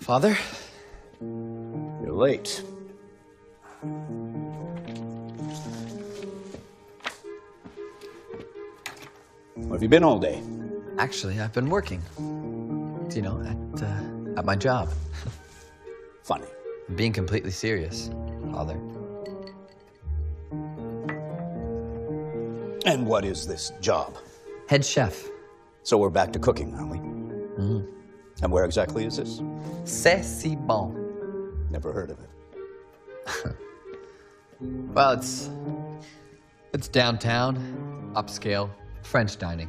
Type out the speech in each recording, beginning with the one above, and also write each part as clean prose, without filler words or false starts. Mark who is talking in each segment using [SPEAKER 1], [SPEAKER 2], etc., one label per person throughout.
[SPEAKER 1] Father?
[SPEAKER 2] You're late. Where have you been all day?
[SPEAKER 1] Actually, I've been working. You know, at my job.
[SPEAKER 2] Funny.
[SPEAKER 1] I'm being completely serious, Father.
[SPEAKER 2] And what is this job?
[SPEAKER 1] Head chef.
[SPEAKER 2] So we're back to cooking, aren't we?
[SPEAKER 1] Mm.
[SPEAKER 2] And where exactly is this?
[SPEAKER 1] C'est si bon.
[SPEAKER 2] Never heard of it.
[SPEAKER 1] Well, it's downtown, upscale, French dining.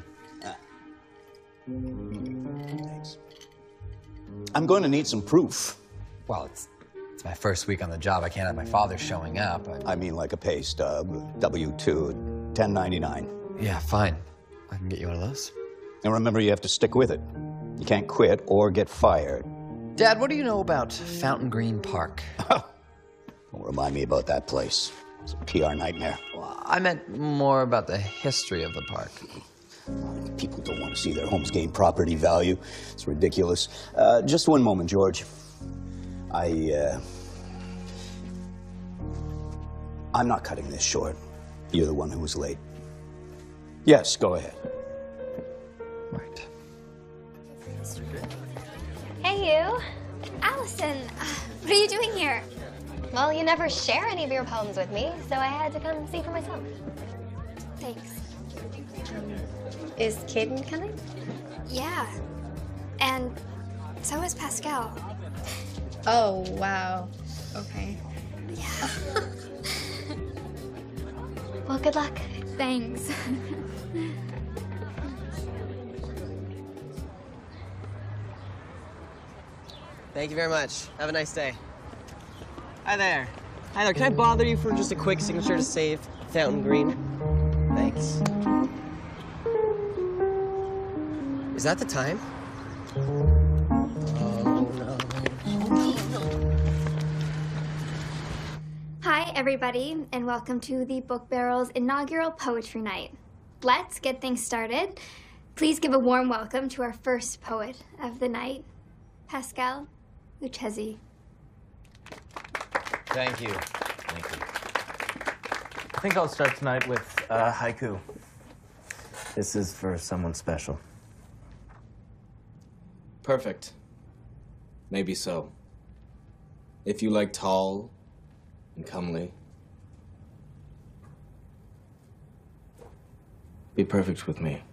[SPEAKER 2] Thanks. I'm going to need some proof.
[SPEAKER 1] Well, it's my first week on the job. I can't have my father showing up.
[SPEAKER 2] I mean like a pay stub, W-2, 1099.
[SPEAKER 1] Yeah, fine. I can get you one of those.
[SPEAKER 2] And remember, you have to stick with it. You can't quit or get fired.
[SPEAKER 1] Dad, what do you know about Fountain Green Park?
[SPEAKER 2] Don't remind me about that place. It's a PR nightmare.
[SPEAKER 1] Well, I meant more about the history of the park.
[SPEAKER 2] People don't want to see their homes gain property value. It's ridiculous. Just one moment, George. I'm not cutting this short. You're the one who was late. Yes, go ahead.
[SPEAKER 1] Right.
[SPEAKER 3] Hey, you. Allison, what are you doing here? Well, you never share any of your poems with me, so I had to come see for myself. Thanks. Is Caden coming?
[SPEAKER 4] Yeah. And so is Pascal.
[SPEAKER 3] Oh, wow. Okay.
[SPEAKER 4] Yeah.
[SPEAKER 3] Well, good luck.
[SPEAKER 4] Thanks.
[SPEAKER 5] Thank you very much. Have a nice day. Hi there. Hi there. Can I bother you for just a quick signature to save Fountain Green? Thanks. Is that the time? Oh, no.
[SPEAKER 4] Hi, everybody, and welcome to the Book Barrel's inaugural Poetry Night. Let's get things started. Please give a warm welcome to our first poet of the night, Pascal Lucchesi.
[SPEAKER 6] Thank you. Thank you. I think I'll start tonight with haiku. This is for someone special.
[SPEAKER 7] Perfect. Maybe so. If you like tall and comely, be perfect with me.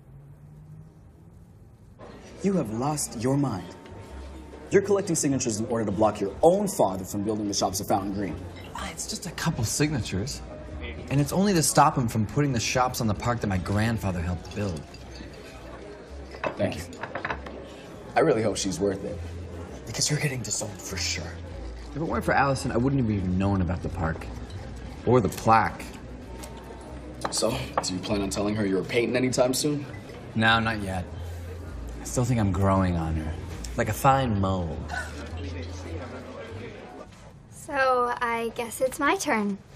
[SPEAKER 8] You have lost your mind. You're collecting signatures in order to block your own father from building the shops at Fountain Green.
[SPEAKER 1] It's just a couple signatures. And it's only to stop him from putting the shops on the park that my grandfather helped build.
[SPEAKER 8] Thank you. I really hope she's worth it. Because you're getting disowned for sure.
[SPEAKER 1] If it weren't for Allison, I wouldn't have even known about the park. Or the plaque.
[SPEAKER 8] So, do you plan on telling her you're painting anytime soon?
[SPEAKER 1] No, not yet. I still think I'm growing on her. Like a fine mold.
[SPEAKER 4] So I guess it's my turn.